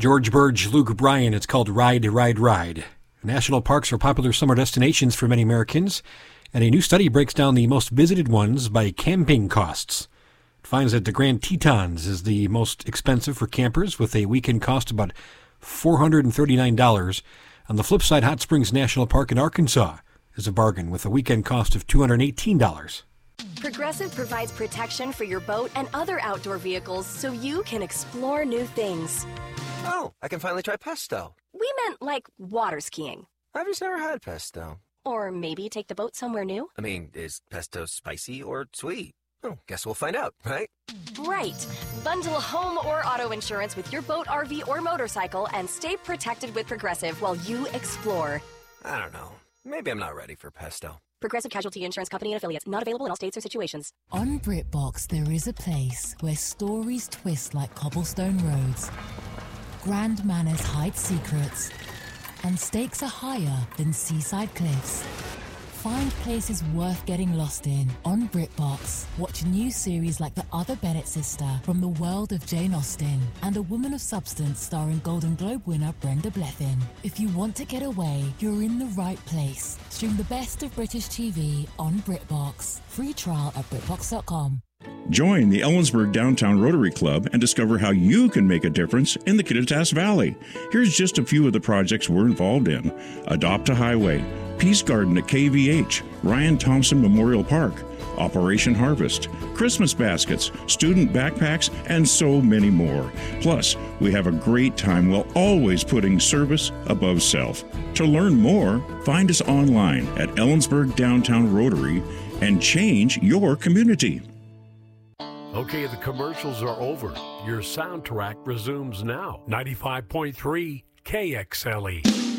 George Burge, Luke Bryan. It's called Ride, Ride, Ride. National parks are popular summer destinations for many Americans, and a new study breaks down the most visited ones by camping costs. It finds that the Grand Tetons is the most expensive for campers, with a weekend cost about $439. On the flip side, Hot Springs National Park in Arkansas is a bargain, with a weekend cost of $218. Progressive provides protection for your boat and other outdoor vehicles so you can explore new things. Oh, I can finally try pesto. We meant like water skiing. I've just never had pesto. Or maybe take the boat somewhere new. I mean, is pesto spicy or sweet? Oh, guess we'll find out, right? Right. Bundle home or auto insurance with your boat, RV, or motorcycle and stay protected with Progressive while you explore. I don't know. Maybe I'm not ready for pesto. Progressive Casualty Insurance Company and Affiliates. Not available in all states or situations. On BritBox, there is a place where stories twist like cobblestone roads, grand manners hide secrets, and stakes are higher than seaside cliffs. Find places worth getting lost in on BritBox. Watch new series like The Other Bennett Sister from the world of Jane Austen and A Woman of Substance starring Golden Globe winner Brenda Blethyn. If you want to get away, you're in the right place. Stream the best of British TV on BritBox. Free trial at BritBox.com. Join the Ellensburg Downtown Rotary Club and discover how you can make a difference in the Kittitas Valley. Here's just a few of the projects we're involved in. Adopt a Highway, Peace Garden at KVH, Ryan Thompson Memorial Park, Operation Harvest, Christmas baskets, student backpacks, and so many more. Plus, we have a great time while always putting service above self. To learn more, find us online at Ellensburg Downtown Rotary and change your community. Okay, the commercials are over. Your soundtrack resumes now. 95.3 KXLE.